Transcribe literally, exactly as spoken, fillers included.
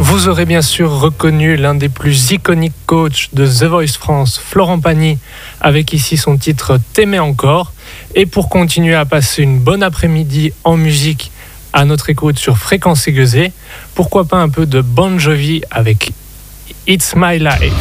Vous aurez bien sûr reconnu l'un des plus iconiques coachs de The Voice France, Florent Pagny, avec ici son titre « T'aimer encore ». Et pour continuer à passer une bonne après-midi en musique à notre écoute sur Fréquence Aiguisée, pourquoi pas un peu de Bon Jovi avec « It's My Life ».